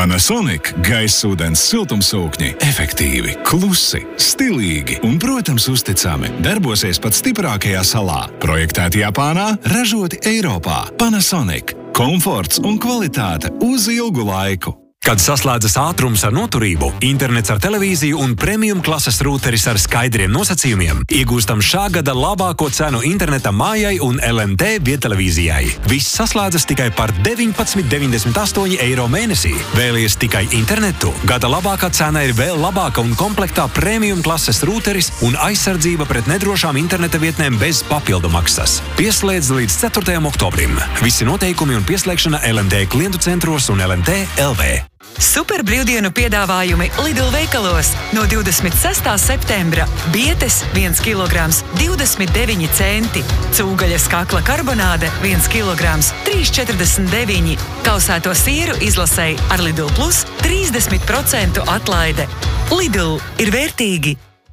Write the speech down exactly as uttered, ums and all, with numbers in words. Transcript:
Panasonic gaisūdens siltumsūkņi efektīvi, klusi, stilīgi un, protams, uzticami. Darbosies pat stiprākajā salā. Projektēti Japānā, ražoti Eiropā. Panasonic. Komforts un kvalitāte uz ilgu laiku. Kad saslēdzas ātrums ar noturību, internets ar televīziju un premium klases rūteris ar skaidriem nosacījumiem, iegūstam šā gada labāko cenu interneta mājai un L M T viedtelevīzijai. Viss saslēdzas tikai par deviņpadsmit deviņdesmit astoņi eiro mēnesī. Vēlies tikai internetu? Gada labākā cena ir vēl labāka un komplektā premium klases rūteris un aizsardzība pret nedrošām interneta vietnēm bez papildu maksas. Pieslēdz līdz ceturtajam oktobrim. Visi noteikumi un pieslēgšana L M T klientu centros un L M T L V. Super brīvdienu piedāvājumi Lidl veikalos no divdesmit sestā septembra. Bietes viens kilograms divdesmit deviņi centi. Cūgaļas kakla karbonāde viens kilograms trīs četrdesmit deviņi. Kausēto sieru izlasei ar Lidl Plus trīsdesmit procentu atlaide. Lidl ir vērtīgi.